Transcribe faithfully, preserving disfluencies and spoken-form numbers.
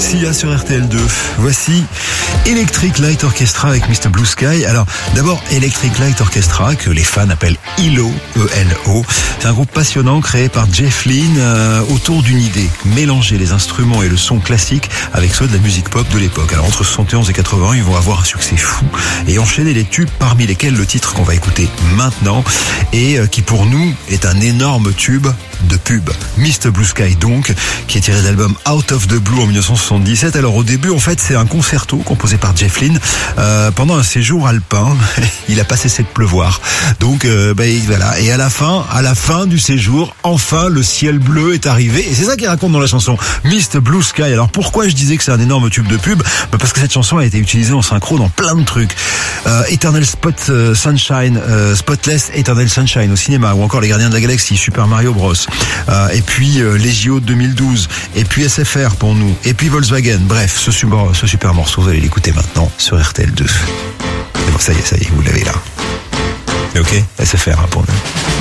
Sia sur R T L deux. Voici Electric Light Orchestra avec mister Blue Sky. Alors, d'abord, Electric Light Orchestra, que les fans appellent E L O, E L O. C'est un groupe passionnant créé par Jeff Lynne euh, autour d'une idée. Mélanger les instruments et le son classique avec ceux de la musique pop de l'époque. Alors, entre soixante et onze et quatre-vingts, ils vont avoir un succès fou et enchaîner les tubes, parmi lesquels le titre qu'on va écouter maintenant et euh, qui pour nous est un énorme tube de pub. mister Blue Sky donc, qui est tiré de l'album Out of the Blue en dix-neuf cent soixante-dix-sept. Alors au début, en fait, c'est un concerto composé par Jeff Lynne euh, pendant un séjour alpin. Il a pas cessé de pleuvoir. Donc euh, bah, voilà. Et à la fin, à la fin du séjour, enfin le ciel bleu est arrivé. Et c'est ça qu'il raconte dans la chanson mister Blue Sky. Alors pourquoi je disais que c'est un énorme tube de pub? Bah, parce que cette chanson a été utilisée en synchro dans plein de trucs. Euh, Eternal Spot euh, Sunshine, euh, Spotless Eternal Sunshine au cinéma, ou encore Les Gardiens de la Galaxie, Super Mario Bros. Euh, et puis euh, les J O de deux mille douze, et puis S F R pour nous, et puis Volkswagen. Bref, ce super, ce super morceau, vous allez l'écouter maintenant sur R T L deux. Et bon, ça y est, ça y est, vous l'avez là. Ok, S F R hein, pour nous.